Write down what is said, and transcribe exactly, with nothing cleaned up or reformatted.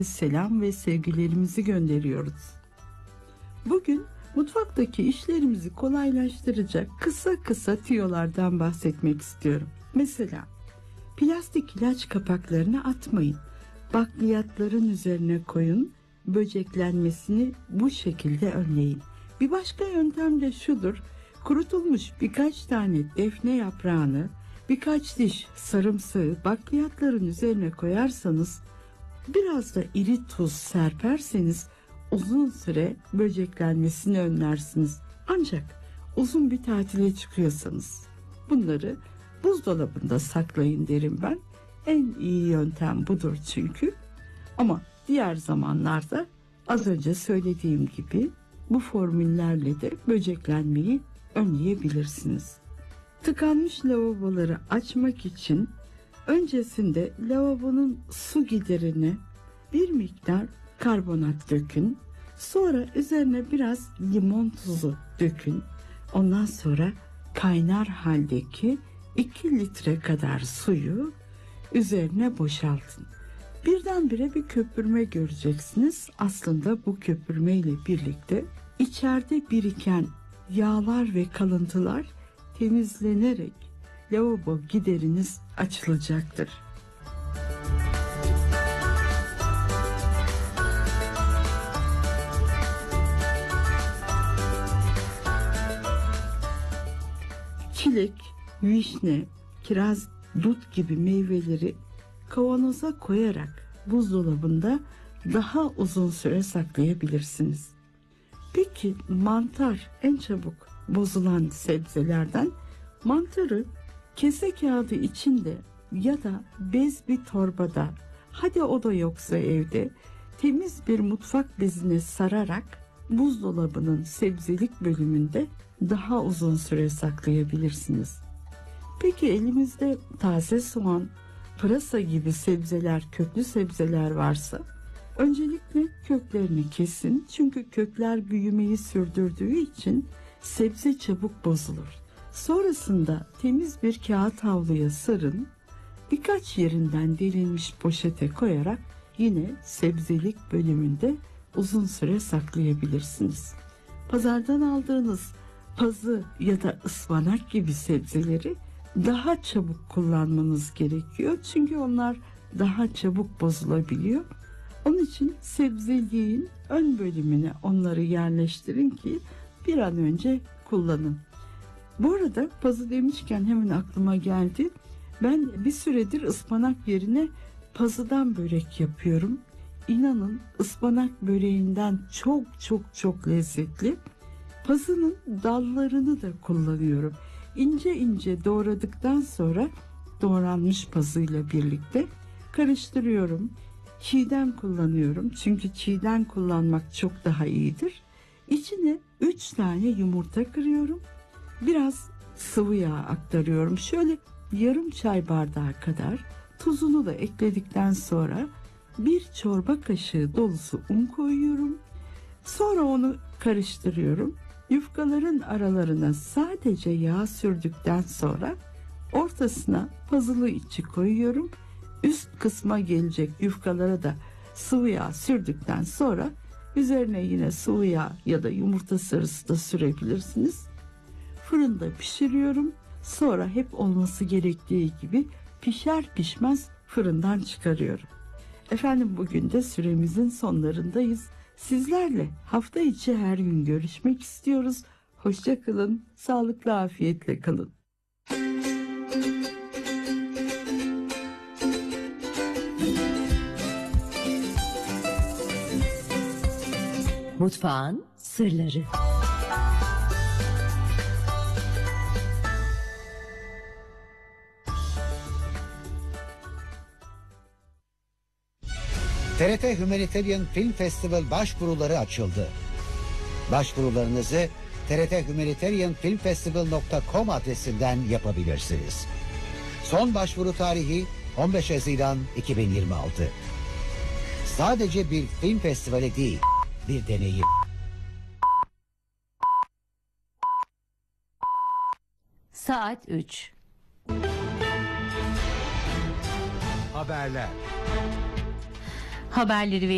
selam ve sevgilerimizi gönderiyoruz. Bugün mutfaktaki işlerimizi kolaylaştıracak kısa kısa tüyolardan bahsetmek istiyorum. Mesela plastik ilaç kapaklarını atmayın. Bakliyatların üzerine koyun. Böceklenmesini bu şekilde önleyin. Bir başka yöntem de şudur. Kurutulmuş birkaç tane defne yaprağını, birkaç diş sarımsağı bakliyatların üzerine koyarsanız, biraz da iri tuz serperseniz uzun süre böceklenmesini önlersiniz. Ancak uzun bir tatile çıkıyorsanız bunları buzdolabında saklayın derim ben. En iyi yöntem budur çünkü. Ama diğer zamanlarda az önce söylediğim gibi bu formüllerle de böceklenmeyi önleyebilirsiniz. Tıkanmış lavaboları açmak için öncesinde lavabonun su giderine bir miktar karbonat dökün. Sonra üzerine biraz limon tuzu dökün. Ondan sonra kaynar haldeki iki litre kadar suyu üzerine boşaltın. Birdenbire bir köpürme göreceksiniz. Aslında bu köpürme ile birlikte içeride biriken yağlar ve kalıntılar temizlenerek lavabo gideriniz açılacaktır. Çilek, vişne, kiraz, dut gibi meyveleri kavanoza koyarak buzdolabında daha uzun süre saklayabilirsiniz. Peki mantar en çabuk bozulan sebzelerden. Mantarı kese kağıdı içinde ya da bez bir torbada, hadi o da yoksa evde, temiz bir mutfak bezine sararak buzdolabının sebzelik bölümünde daha uzun süre saklayabilirsiniz. Peki elimizde taze soğan, pırasa gibi sebzeler, köklü sebzeler varsa öncelikle köklerini kesin. Çünkü kökler büyümeyi sürdürdüğü için sebze çabuk bozulur. Sonrasında temiz bir kağıt havluya sarın. Birkaç yerinden delinmiş poşete koyarak yine sebzelik bölümünde uzun süre saklayabilirsiniz. Pazardan aldığınız pazı ya da ıspanak gibi sebzeleri daha çabuk kullanmanız gerekiyor. Çünkü onlar daha çabuk bozulabiliyor. Onun için sebzeliğin ön bölümüne onları yerleştirin ki bir an önce kullanın. Bu arada pazı demişken hemen aklıma geldi. Ben bir süredir ıspanak yerine pazıdan börek yapıyorum. İnanın ıspanak böreğinden çok çok çok lezzetli. Pazının dallarını da kullanıyorum. İnce ince doğradıktan sonra doğranmış pazıyla birlikte karıştırıyorum. Çiğdem kullanıyorum. Çünkü çiğdem kullanmak çok daha iyidir. İçine üç tane yumurta kırıyorum. Biraz sıvı yağ aktarıyorum. Şöyle yarım çay bardağı kadar, tuzunu da ekledikten sonra bir çorba kaşığı dolusu un koyuyorum. Sonra onu karıştırıyorum. Yufkaların aralarına sadece yağ sürdükten sonra ortasına pazılı içi koyuyorum. Üst kısma gelecek yufkalara da sıvı yağ sürdükten sonra üzerine yine sıvı yağ ya da yumurta sarısı da sürebilirsiniz. Fırında pişiriyorum. Sonra hep olması gerektiği gibi pişer pişmez fırından çıkarıyorum. Efendim bugün de süremizin sonlarındayız. Sizlerle hafta içi her gün görüşmek istiyoruz. Hoşça kalın, sağlıklı afiyetle kalın. Mutfağın sırları. T R T Humanitarian Film Festival başvuruları açıldı. Başvurularınızı t r t humanitarian film festival nokta com adresinden yapabilirsiniz. Son başvuru tarihi on beş Haziran iki bin yirmi altı. Sadece bir film festivali değil, bir deneyim. Saat üç. Haberler. Haberleri ve